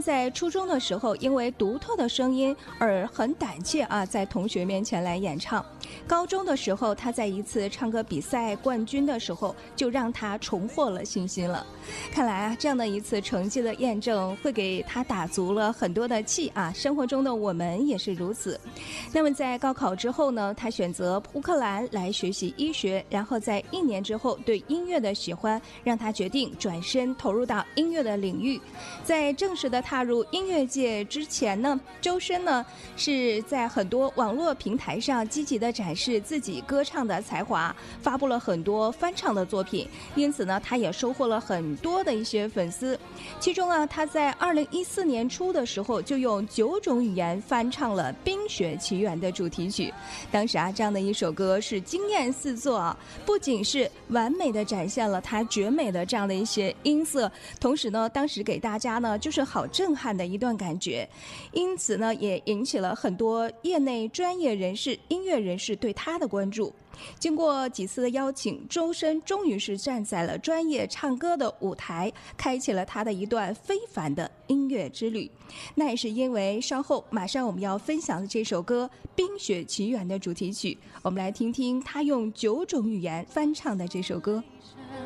在初中的时候，因为独特的声音而很胆怯啊，在同学面前来演唱。高中的时候，他在一次唱歌比赛冠军的时候，就让他重获了信心了。看来啊，这样的一次成绩的验证，会给他打足了很多的气啊。生活中的我们也是如此。那么在高考之后呢，他选择乌克兰来学习医学，然后在1年之后，对音乐的喜欢让他决定转身投入到音乐的领域。在正式的踏入音乐界之前呢，周深呢是在很多网络平台上积极的展示自己歌唱的才华，发布了很多翻唱的作品，因此呢，他也收获了很多的一些粉丝。其中啊，他在2014年初的时候就用9种语言翻唱了《冰雪奇缘》的主题曲。当时啊，这样的一首歌是惊艳四座啊，不仅是完美的展现了他绝美的这样的一些音色，同时呢，当时给大家呢就是好震撼的一段感觉，因此呢，也引起了很多业内专业人士、音乐人士对他的关注。经过几次的邀请，周深终于是站在了专业唱歌的舞台，开启了他的一段非凡的音乐之旅。那也是因为稍后马上我们要分享的这首歌《冰雪奇缘》的主题曲，我们来听听他用9种语言翻唱的这首歌。